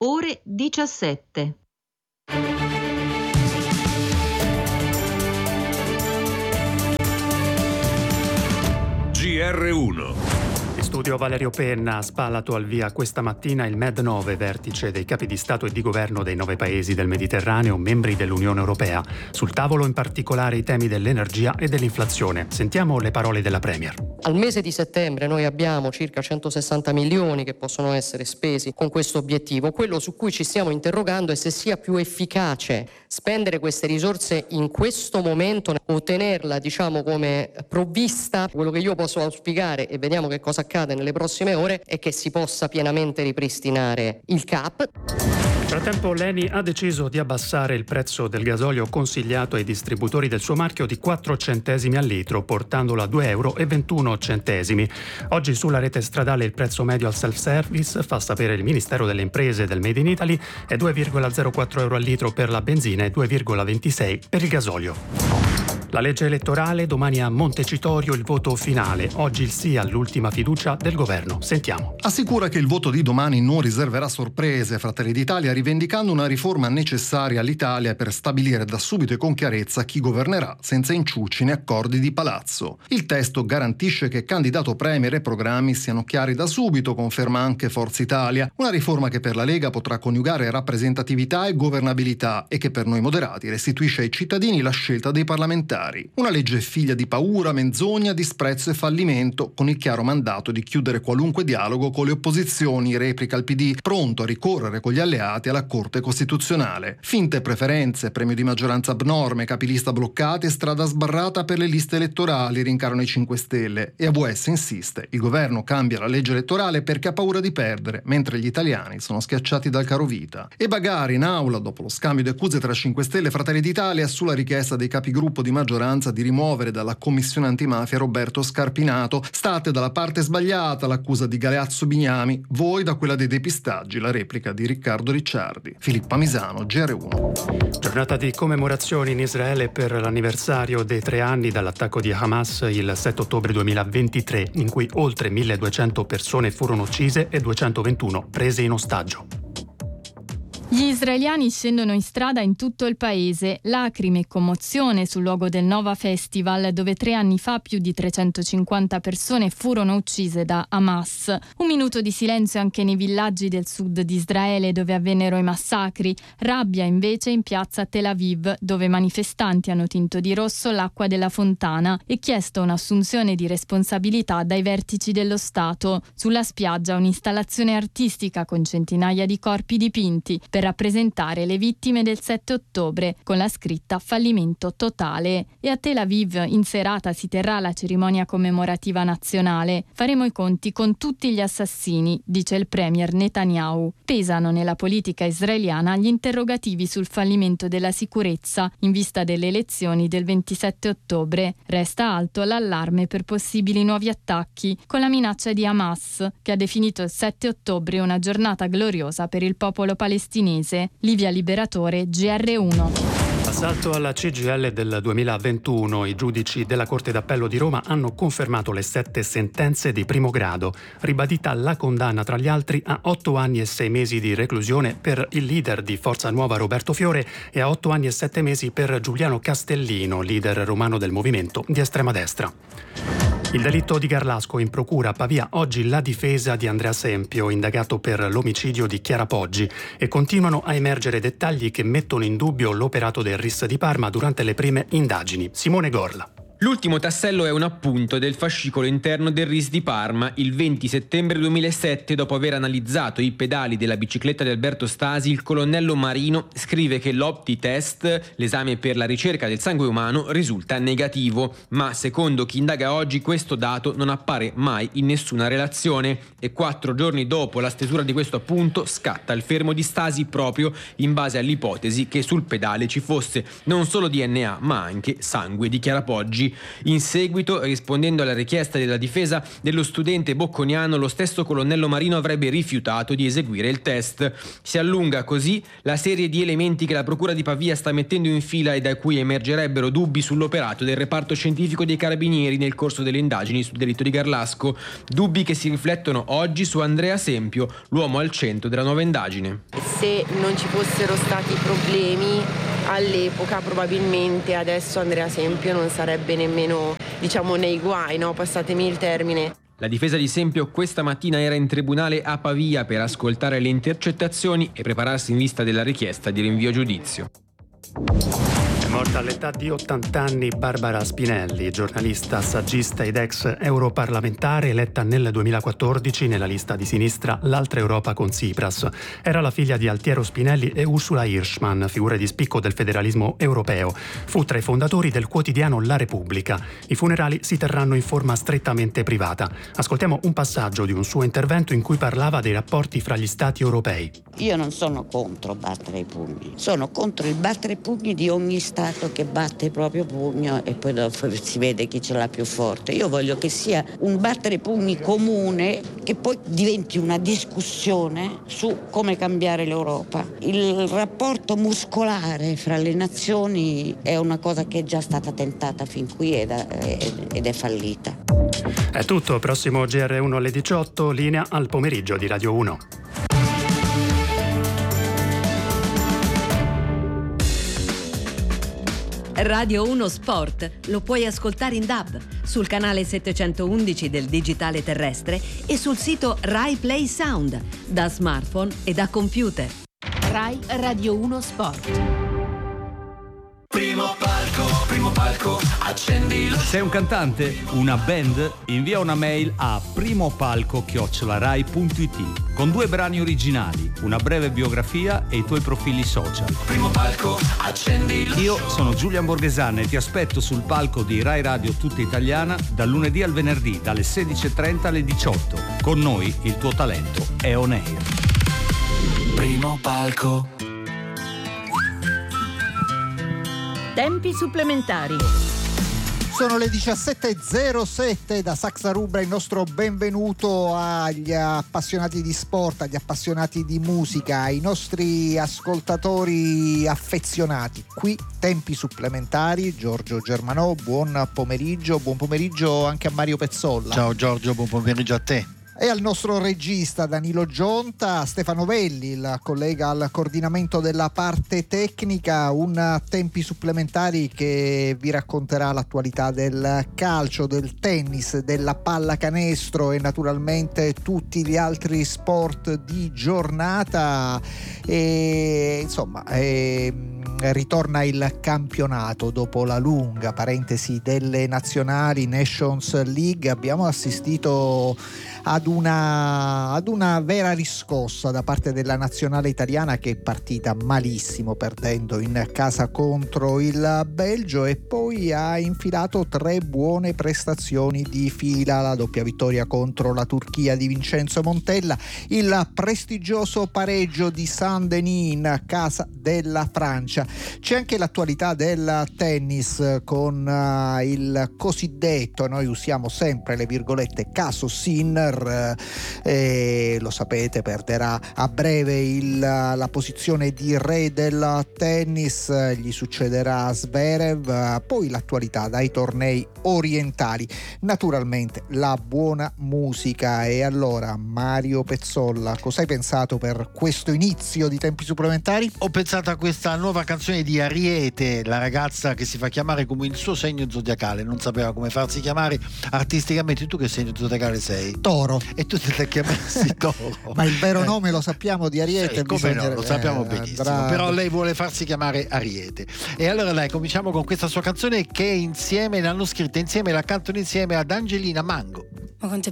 ore 17. GR1. Studio Valerio Penna. Ha spallato al via questa mattina il Med9, vertice dei capi di Stato e di Governo dei 9 paesi del Mediterraneo, membri dell'Unione Europea. Sul tavolo in particolare i temi dell'energia e dell'inflazione. Sentiamo le parole della Premier. Al mese di settembre noi abbiamo circa 160 milioni che possono essere spesi con questo obiettivo. Quello su cui ci stiamo interrogando è se sia più efficace spendere queste risorse in questo momento o tenerla, come provvista. Quello che io posso auspicare, e vediamo che cosa accade nelle prossime ore, è che si possa pienamente ripristinare il CAP. Nel frattempo l'ENI ha deciso di abbassare il prezzo del gasolio consigliato ai distributori del suo marchio di 4 centesimi al litro, portandolo a €2,21. Oggi sulla rete stradale il prezzo medio al self-service, fa sapere il Ministero delle Imprese del Made in Italy, è €2,04 al litro per la benzina e 2,26 per il gasolio. La legge elettorale, domani a Montecitorio il voto finale. Oggi il sì all'ultima fiducia del governo. Sentiamo. Assicura che il voto di domani non riserverà sorprese. Fratelli d'Italia rivendicando una riforma necessaria all'Italia per stabilire da subito e con chiarezza chi governerà senza inciuci né accordi di palazzo. Il testo garantisce che candidato premier e programmi siano chiari da subito, conferma anche Forza Italia. Una riforma che per la Lega potrà coniugare rappresentatività e governabilità e che per noi moderati restituisce ai cittadini la scelta dei parlamentari. Una legge figlia di paura, menzogna, disprezzo e fallimento, con il chiaro mandato di chiudere qualunque dialogo con le opposizioni, replica il PD, pronto a ricorrere con gli alleati alla Corte Costituzionale. Finte preferenze, premio di maggioranza abnorme, capilista bloccati e strada sbarrata per le liste elettorali, rincarano i 5 Stelle. E AVS insiste, il governo cambia la legge elettorale perché ha paura di perdere, mentre gli italiani sono schiacciati dal carovita. E bagarre in aula, dopo lo scambio di accuse tra 5 Stelle e Fratelli d'Italia, sulla richiesta dei capigruppo di maggioranza di rimuovere dalla commissione antimafia Roberto Scarpinato. State dalla parte sbagliata, l'accusa di Galeazzo Bignami, voi da quella dei depistaggi, la replica di Riccardo Ricciardi. Filippa Misano, GR1. Giornata di commemorazioni in Israele per l'anniversario dei 3 anni dall'attacco di Hamas il 7 ottobre 2023, in cui oltre 1200 persone furono uccise e 221 prese in ostaggio. Gli israeliani scendono in strada in tutto il paese. Lacrime e commozione sul luogo del Nova Festival, dove 3 anni fa più di 350 persone furono uccise da Hamas. Un minuto di silenzio anche nei villaggi del sud di Israele dove avvennero i massacri. Rabbia invece in piazza Tel Aviv, dove manifestanti hanno tinto di rosso l'acqua della fontana e chiesto un'assunzione di responsabilità dai vertici dello Stato. Sulla spiaggia un'installazione artistica con centinaia di corpi dipinti per rappresentare le vittime del 7 ottobre con la scritta fallimento totale. E a Tel Aviv in serata si terrà la cerimonia commemorativa nazionale. Faremo i conti con tutti gli assassini, dice il premier Netanyahu. Pesano nella politica israeliana gli interrogativi sul fallimento della sicurezza in vista delle elezioni del 27 ottobre. Resta alto l'allarme per possibili nuovi attacchi, con la minaccia di Hamas, che ha definito il 7 ottobre una giornata gloriosa per il popolo palestinese. Livia Liberatore, GR1. Assalto alla CGIL del 2021. I giudici della Corte d'Appello di Roma hanno confermato le 7 sentenze di primo grado, ribadita la condanna tra gli altri a 8 anni e 6 mesi di reclusione per il leader di Forza Nuova Roberto Fiore e a 8 anni e 7 mesi per Giuliano Castellino, leader romano del movimento di estrema destra. Il delitto di Garlasco in procura a Pavia. Oggi la difesa di Andrea Sempio, indagato per l'omicidio di Chiara Poggi, e continuano a emergere dettagli che mettono in dubbio l'operato del RIS di Parma durante le prime indagini. Simone Gorla. L'ultimo tassello è un appunto del fascicolo interno del RIS di Parma. Il 20 settembre 2007, dopo aver analizzato i pedali della bicicletta di Alberto Stasi, il colonnello Marino scrive che l'Opti-test, l'esame per la ricerca del sangue umano, risulta negativo. Ma secondo chi indaga oggi questo dato non appare mai in nessuna relazione. E 4 giorni dopo la stesura di questo appunto scatta il fermo di Stasi proprio in base all'ipotesi che sul pedale ci fosse non solo DNA ma anche sangue di Chiara Poggi. leggi. In seguito, rispondendo alla richiesta della difesa dello studente bocconiano, lo stesso colonnello Marino avrebbe rifiutato di eseguire il test. Si allunga così la serie di elementi che la Procura di Pavia sta mettendo in fila e da cui emergerebbero dubbi sull'operato del reparto scientifico dei Carabinieri nel corso delle indagini sul delitto di Garlasco. Dubbi che si riflettono oggi su Andrea Sempio, l'uomo al centro della nuova indagine. Se non ci fossero stati problemi all'epoca, probabilmente adesso Andrea Sempio non sarebbe nemmeno, nei guai, no? Passatemi il termine. La difesa di Sempio questa mattina era in tribunale a Pavia per ascoltare le intercettazioni e prepararsi in vista della richiesta di rinvio a giudizio. È morta all'età di 80 anni Barbara Spinelli, giornalista, saggista ed ex europarlamentare, eletta nel 2014 nella lista di sinistra L'Altra Europa con Tsipras. Era la figlia di Altiero Spinelli e Ursula Hirschman, figure di spicco del federalismo europeo. Fu tra i fondatori del quotidiano La Repubblica. I funerali si terranno in forma strettamente privata. Ascoltiamo un passaggio di un suo intervento in cui parlava dei rapporti fra gli stati europei. Io non sono contro battere i pugni, sono contro il battere i pugni di ogni Stato che batte il proprio pugno e poi dopo si vede chi ce l'ha più forte. Io voglio che sia un battere pugni comune, che poi diventi una discussione su come cambiare l'Europa. Il rapporto muscolare fra le nazioni è una cosa che è già stata tentata fin qui ed è fallita. È tutto, prossimo GR1 alle 18, linea al pomeriggio di Radio 1. Radio 1 Sport lo puoi ascoltare in DAB sul canale 711 del digitale terrestre e sul sito Rai Play Sound da smartphone e da computer. Rai Radio 1 Sport. Primo palco, accendilo. Sei un cantante? Una band? Invia una mail a primopalco@rai.it con 2 brani originali, una breve biografia e i tuoi profili social. Primo palco, accendilo. Io sono Giulian Borghesana e ti aspetto sul palco di Rai Radio Tutta Italiana dal lunedì al venerdì dalle 16:30 alle 18. Con noi il tuo talento è on air. Primo palco. Tempi supplementari. Sono le 17.07 da Saxa Rubra, il nostro benvenuto agli appassionati di sport, agli appassionati di musica, ai nostri ascoltatori affezionati. Qui Tempi supplementari, Giorgio Germanò, buon pomeriggio anche a Mario Pezzolla. Ciao Giorgio, buon pomeriggio a te. E al nostro regista Danilo Gionta, Stefano Velli, il collega al coordinamento della parte tecnica, un Tempi supplementari che vi racconterà l'attualità del calcio, del tennis, della pallacanestro e naturalmente tutti gli altri sport di giornata. E insomma, ritorna il campionato dopo la lunga parentesi delle nazionali Nations League. Abbiamo assistito ad una vera riscossa da parte della nazionale italiana, che è partita malissimo perdendo in casa contro il Belgio e poi ha infilato 3 buone prestazioni di fila: la doppia vittoria contro la Turchia di Vincenzo Montella, il prestigioso pareggio di Saint-Denis in casa della Francia. C'è anche l'attualità del tennis con il cosiddetto, noi usiamo sempre le virgolette, caso Sinner. Lo sapete, perderà a breve la posizione di re del tennis, gli succederà Zverev. Poi l'attualità dai tornei orientali, naturalmente la buona musica. E allora, Mario Pezzolla, cosa hai pensato per questo inizio di Tempi supplementari? Ho pensato a questa nuova canzone di Ariete, la ragazza che si fa chiamare come il suo segno zodiacale, non sapeva come farsi chiamare artisticamente. Tu che segno zodiacale sei? Toro. E tu te chiamassi Toro. Ma il vero nome lo sappiamo di Ariete? Come no, lo sappiamo benissimo. Però lei vuole farsi chiamare Ariete. E allora dai, cominciamo con questa sua canzone che insieme l'hanno scritta insieme, la cantano insieme ad Angelina Mango. Ma quante